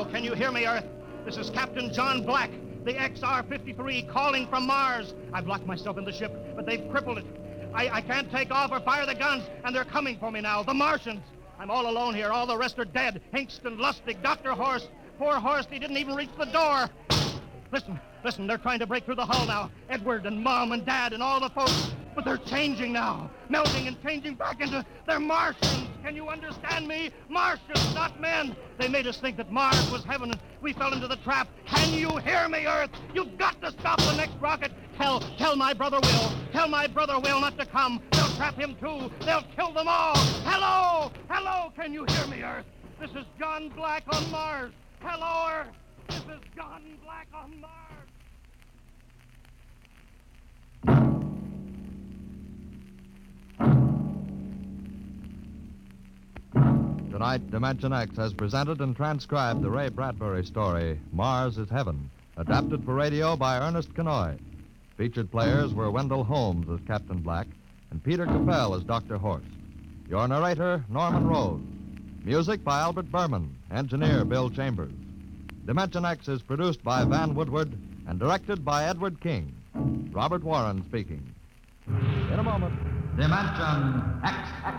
hello, can you hear me, Earth? This is Captain John Black, the XR-53, calling from Mars. I've locked myself in the ship, but they've crippled it. I can't take off or fire the guns, and they're coming for me now, the Martians. I'm all alone here. All the rest are dead. Hinkston, Lustig, Dr. Horst. Poor Horst, he didn't even reach the door. Listen, they're trying to break through the hull now. Edward and Mom and Dad and all the folks. But they're changing now. Melting and changing back into... They're Martians. Can you understand me? Martians, not men. They made us think that Mars was heaven and we fell into the trap. Can you hear me, Earth? You've got to stop the next rocket. Tell my brother Will. Tell my brother Will not to come. They'll trap him too. They'll kill them all. Hello, can you hear me, Earth? This is John Black on Mars. Hello, Earth. This is John Black on Mars. Tonight, Dimension X has presented and transcribed the Ray Bradbury story, Mars is Heaven, adapted for radio by Ernest Kenoy. Featured players were Wendell Holmes as Captain Black and Peter Capell as Dr. Horst. Your narrator, Norman Rose. Music by Albert Berman, engineer Bill Chambers. Dimension X is produced by Van Woodward and directed by Edward King. Robert Warren speaking. In a moment. Dimension X.